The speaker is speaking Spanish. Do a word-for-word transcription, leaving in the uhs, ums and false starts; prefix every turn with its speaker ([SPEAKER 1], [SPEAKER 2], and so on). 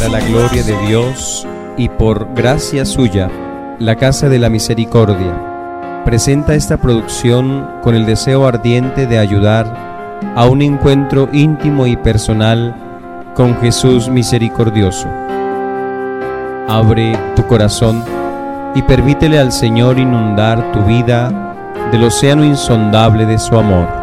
[SPEAKER 1] Para la gloria de Dios y por gracia suya, la Casa de la Misericordia presenta esta producción con el deseo ardiente de ayudar a un encuentro íntimo y personal con Jesús misericordioso. Abre tu corazón y permítele al Señor inundar tu vida del océano insondable de su amor.